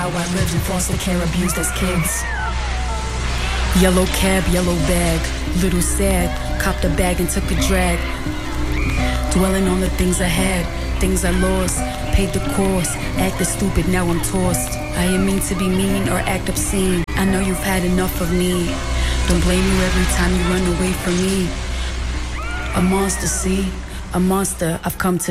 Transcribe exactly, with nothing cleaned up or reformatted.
how I lived in foster care, abused as kids. Yellow cab, yellow bag, little sad, copped a bag and took a drag. Dwelling on the things I had, things I lost, paid the cost, acted stupid, now I'm tossed. I ain't mean to be mean or act obscene. I know you've had enough of me. Don't blame you every time you run away from me. A monster, see? A monster I've come to